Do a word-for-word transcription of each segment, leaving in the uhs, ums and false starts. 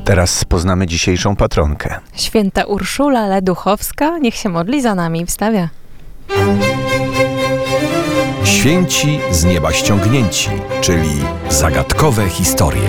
Teraz poznamy dzisiejszą patronkę. Święta Urszula Leduchowska, niech się modli za nami, wstawia. Święci z nieba ściągnięci, czyli zagadkowe historie.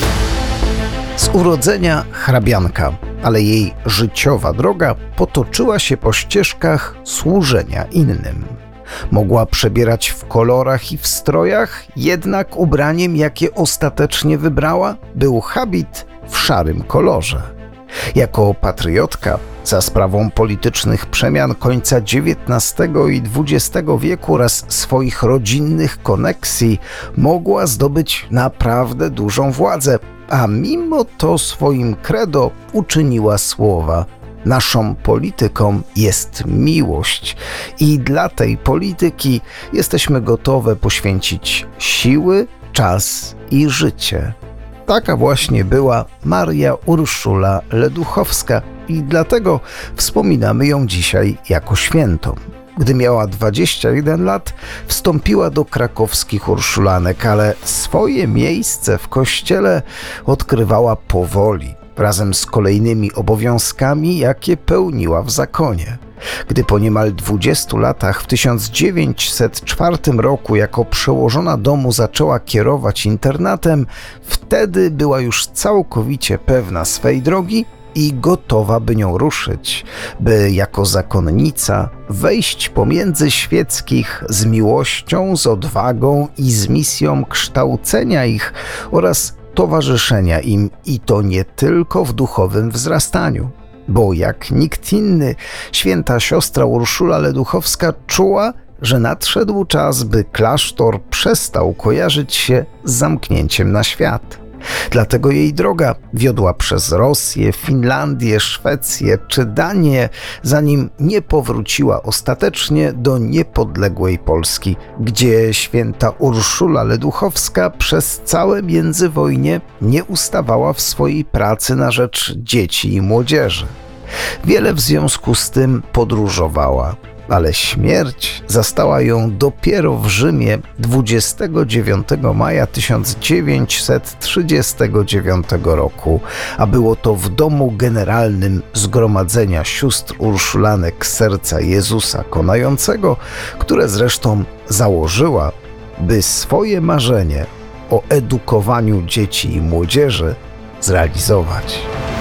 Z urodzenia hrabianka, ale jej życiowa droga potoczyła się po ścieżkach służenia innym. Mogła przebierać w kolorach i w strojach, jednak ubraniem, jakie ostatecznie wybrała, był habit w szarym kolorze. Jako patriotka, za sprawą politycznych przemian końca dziewiętnastego i dwudziestego wieku oraz swoich rodzinnych koneksji, mogła zdobyć naprawdę dużą władzę, a mimo to swoim credo uczyniła słowa: naszą polityką jest miłość i dla tej polityki jesteśmy gotowe poświęcić siły, czas i życie. Taka właśnie była Maria Urszula Leduchowska i dlatego wspominamy ją dzisiaj jako świętą. Gdy miała dwadzieścia jeden lat, wstąpiła do krakowskich urszulanek, ale swoje miejsce w kościele odkrywała powoli, razem z kolejnymi obowiązkami, jakie pełniła w zakonie. Gdy po niemal dwudziestu latach w tysiąc dziewięćset czwartym roku jako przełożona domu zaczęła kierować internatem, wtedy była już całkowicie pewna swej drogi i gotowa, by nią ruszyć, by jako zakonnica wejść pomiędzy świeckich z miłością, z odwagą i z misją kształcenia ich oraz towarzyszenia im, i to nie tylko w duchowym wzrastaniu. Bo jak nikt inny, święta siostra Urszula Leduchowska czuła, że nadszedł czas, by klasztor przestał kojarzyć się z zamknięciem na świat. Dlatego jej droga wiodła przez Rosję, Finlandię, Szwecję czy Danię, zanim nie powróciła ostatecznie do niepodległej Polski, gdzie święta Urszula Leduchowska przez całe międzywojnie nie ustawała w swojej pracy na rzecz dzieci i młodzieży. Wiele w związku z tym podróżowała, ale śmierć zastała ją dopiero w Rzymie dwudziestego dziewiątego maja tysiąc dziewięćset trzydziestego dziewiątego roku, a było to w domu generalnym Zgromadzenia Sióstr Urszulanek Serca Jezusa Konającego, które zresztą założyła, by swoje marzenie o edukowaniu dzieci i młodzieży zrealizować.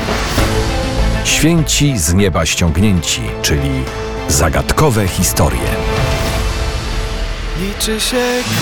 Święci z nieba ściągnięci, czyli zagadkowe historie. Liczy się